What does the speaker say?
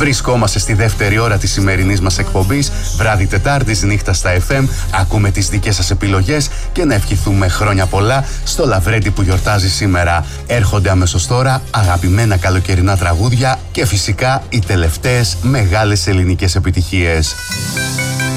Βρισκόμαστε στη δεύτερη ώρα της σημερινής μας εκπομπής, βράδυ Τετάρτης, νύχτα στα FM. Ακούμε τις δικές σας επιλογές και να ευχηθούμε χρόνια πολλά στο Λαβρέντι που γιορτάζει σήμερα. Έρχονται αμέσως τώρα αγαπημένα καλοκαιρινά τραγούδια και φυσικά οι τελευταίες μεγάλες ελληνικές επιτυχίες.